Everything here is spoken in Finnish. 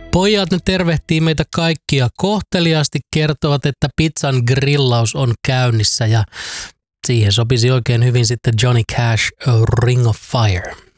Pojat ne tervehtii meitä kaikkia kohteliaasti, kertovat, että pizzan grillaus on käynnissä ja siihen sopisi oikein hyvin sitten Johnny Cash, A Ring of Fire.